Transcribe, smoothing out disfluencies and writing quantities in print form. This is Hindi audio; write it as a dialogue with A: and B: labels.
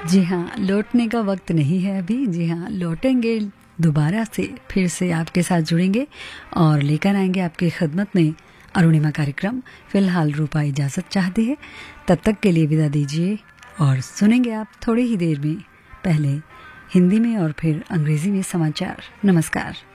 A: जी हाँ, लौटने का वक्त नहीं है अभी। जी हाँ, लौटेंगे दोबारा से, फिर से आपके साथ जुड़ेंगे और लेकर आएंगे आपकी खिदमत में अरुणिमा कार्यक्रम। फिलहाल रूपा इजाज़त चाहती है, तब तक के लिए विदा दीजिए और सुनेंगे आप थोड़ी ही देर में पहले हिंदी में और फिर अंग्रेजी में समाचार। नमस्कार।